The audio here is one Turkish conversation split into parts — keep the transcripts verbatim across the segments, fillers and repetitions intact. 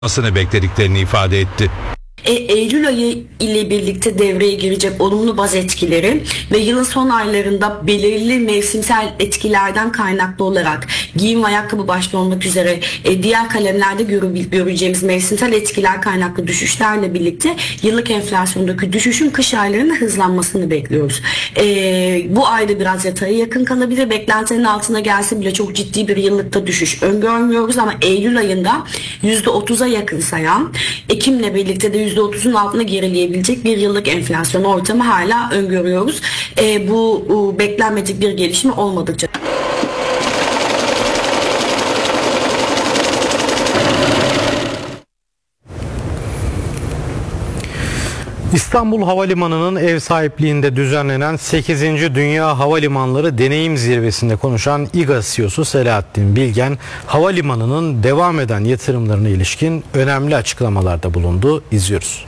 olmasını beklediklerini ifade etti. E, Eylül ayı ile birlikte devreye girecek olumlu baz etkileri ve yılın son aylarında belirli mevsimsel etkilerden kaynaklı olarak giyim ve ayakkabı başta olmak üzere e, diğer kalemlerde göre, göreceğimiz mevsimsel etkiler kaynaklı düşüşlerle birlikte yıllık enflasyondaki düşüşün kış aylarında hızlanmasını bekliyoruz. E, bu ayda biraz yataya yakın kalabilir. Beklentilerin altına gelse bile çok ciddi bir yıllıkta düşüş öngörmüyoruz ama Eylül ayında yüzde otuza yakın sayan, Ekim'le birlikte de yüzde otuzun altına gerileyebilecek bir yıllık enflasyon ortamı hala öngörüyoruz. E, bu bu beklenmedik bir gelişme olmadıkça. İstanbul Havalimanı'nın ev sahipliğinde düzenlenen sekizinci Dünya Havalimanları Deneyim Zirvesi'nde konuşan İGA C E O'su Selahattin Bilgen, havalimanının devam eden yatırımlarına ilişkin önemli açıklamalarda bulundu. İzliyoruz.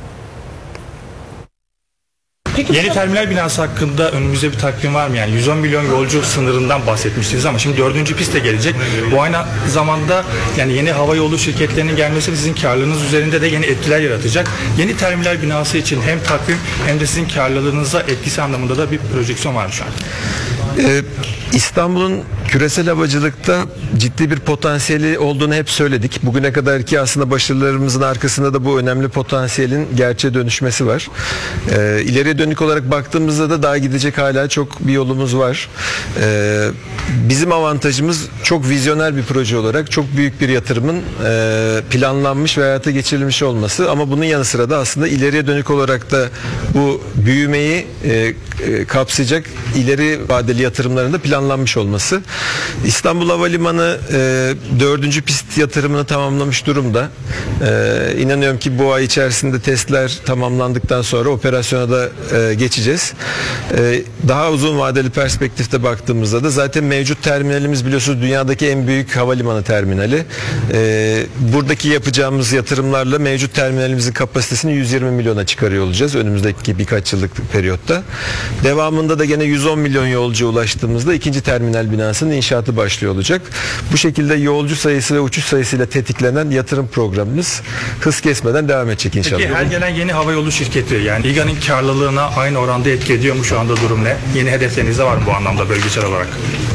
Yeni terminal binası hakkında önümüzde bir takvim var mı? Yani yüz on milyon yolcu sınırından bahsetmiştiniz ama şimdi dördüncü pist de gelecek. Bu aynı zamanda yani yeni havayolu şirketlerinin gelmesi sizin karlılığınız üzerinde de yeni etkiler yaratacak. Yeni terminal binası için hem takvim hem de sizin karlılığınıza etkisi anlamında da bir projeksiyon var şu an. Ee, İstanbul'un küresel havacılıkta ciddi bir potansiyeli olduğunu hep söyledik. Bugüne kadarki aslında başarılarımızın arkasında da bu önemli potansiyelin gerçeğe dönüşmesi var. Ee, ileriye dönük olarak baktığımızda da daha gidecek hala çok bir yolumuz var. Ee, bizim avantajımız çok vizyoner bir proje olarak çok büyük bir yatırımın e, planlanmış ve hayata geçirilmiş olması ama bunun yanı sıra da aslında ileriye dönük olarak da bu büyümeyi e, e, kapsayacak ileri vadeli yatırımların da planlanmış olması. İstanbul Havalimanı e, dördüncü pist yatırımını tamamlamış durumda. E, inanıyorum ki bu ay içerisinde testler tamamlandıktan sonra operasyona da e, geçeceğiz. E, daha uzun vadeli perspektifte baktığımızda da zaten mevcut terminalimiz biliyorsunuz dünyadaki en büyük havalimanı terminali. E, buradaki yapacağımız yatırımlarla mevcut terminalimizin kapasitesini yüz yirmi milyona çıkarıyor olacağız önümüzdeki birkaç yıllık periyotta. Devamında da gene yüz on milyon yolcuya ulaştığımızda ikinci terminal binasının inşaatı başlıyor olacak. Bu şekilde yolcu sayısı ve uçuş sayısıyla tetiklenen yatırım programımız hız kesmeden devam edecek inşallah. Peki her gelen yeni havayolu şirketi yani İGA'nın karlılığına aynı oranda etki ediyor mu şu anda durum ne? Yeni hedefleriniz de var mı bu anlamda bölgesel olarak?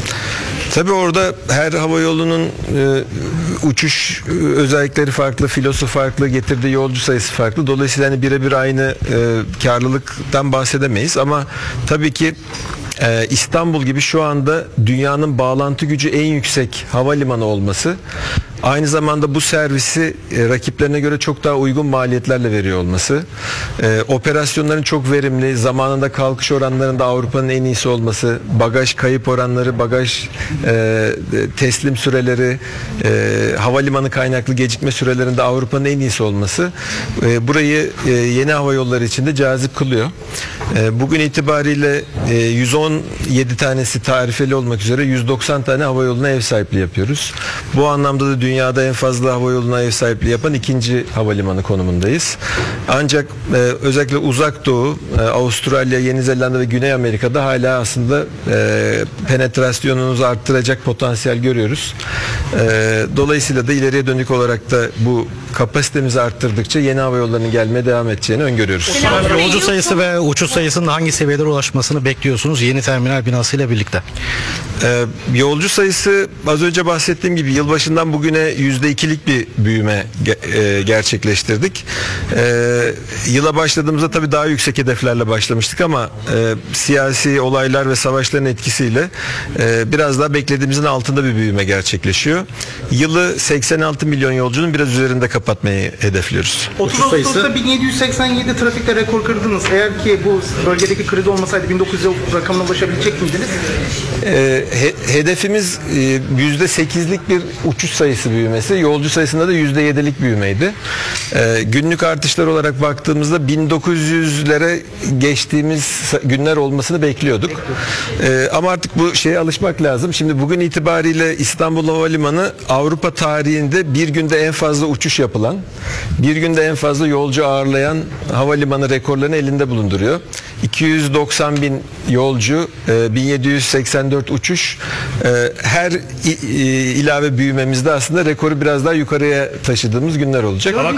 Tabii orada her havayolunun e, uçuş e, özellikleri farklı, filosu farklı, getirdiği yolcu sayısı farklı. Dolayısıyla hani birebir aynı e, karlılıktan bahsedemeyiz ama tabii ki Ee, İstanbul gibi şu anda dünyanın bağlantı gücü en yüksek havalimanı olması aynı zamanda bu servisi e, rakiplerine göre çok daha uygun maliyetlerle veriyor olması, e, operasyonların çok verimli, zamanında kalkış oranlarında Avrupa'nın en iyisi olması, bagaj kayıp oranları, bagaj e, teslim süreleri, e, havalimanı kaynaklı gecikme sürelerinde Avrupa'nın en iyisi olması e, burayı e, yeni hava yolları için de cazip kılıyor. E, bugün itibariyle e, yüz on yedi tanesi tarifeli olmak üzere yüz doksan tane hava yoluna ev sahipliği yapıyoruz. Bu anlamda da dünyada en fazla hava yoluna ev sahipliği yapan ikinci havalimanı konumundayız. Ancak e, özellikle Uzak Doğu, e, Avustralya, Yeni Zelanda ve Güney Amerika'da hala aslında e, penetrasyonumuzu arttıracak potansiyel görüyoruz. E, dolayısıyla da ileriye dönük olarak da bu kapasitemizi arttırdıkça yeni hava yollarının gelmeye devam edeceğini öngörüyoruz. Yolcu sayısı ve uçuş sayısının hangi seviyelere ulaşmasını bekliyorsunuz yeni terminal binasıyla birlikte? Ee, yolcu sayısı az önce bahsettiğim gibi yılbaşından bugüne yüzde ikilik bir büyüme ge- e, gerçekleştirdik. Ee, yıla başladığımızda tabii daha yüksek hedeflerle başlamıştık ama e, siyasi olaylar ve savaşların etkisiyle e, biraz daha beklediğimizin altında bir büyüme gerçekleşiyor. Yılı seksen altı milyon yolcunun biraz üzerinde kapatmayı hedefliyoruz. otuz Ağustos'ta bin yedi yüz seksen yedi trafikte rekor kırdınız. Eğer ki bu bölgedeki kriz olmasaydı bin dokuz yüz rakamına ulaşabilecek miydiniz? Ee, he, hedefimiz e, yüzde sekizlik bir uçuş sayısı büyümesi, yolcu sayısında da yüzde yedilik büyümeydi. E, günlük artışlar olarak baktığımızda bin dokuz yüzlere geçtiğimiz günler olmasını bekliyorduk. E, ama artık bu şeye alışmak lazım. Şimdi bugün itibariyle İstanbul Havalimanı Avrupa tarihinde bir günde en fazla uçuş yapılan, bir günde en fazla yolcu ağırlayan havalimanı rekorlarını elinde bulunduruyor. iki yüz doksan bin yolcu, bin yedi yüz seksen dört uçuş. Her ilave büyümemizde aslında rekoru biraz daha yukarıya taşıdığımız günler olacak.